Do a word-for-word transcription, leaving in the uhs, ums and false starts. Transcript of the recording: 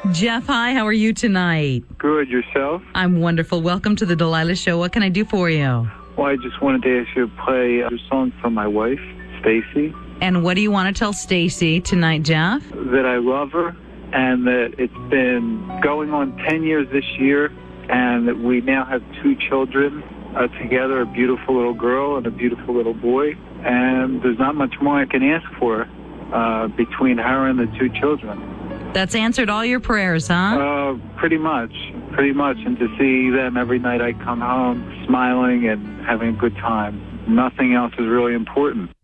Jeff, hi. How are you tonight? Good. Yourself? I'm wonderful. Welcome to the Delilah Show. What can I do for you? Well, I just wanted to ask you to play a song for my wife, Stacy. And what do you want to tell Stacy tonight, Jeff? That I love her and that it's been going on ten years this year and that we now have two children uh, together, a beautiful little girl and a beautiful little boy. And there's not much more I can ask for uh, between her and the two children. That's answered all your prayers, huh? Uh, pretty much, pretty much. And to see them every night I come home smiling and having a good time. Nothing else is really important.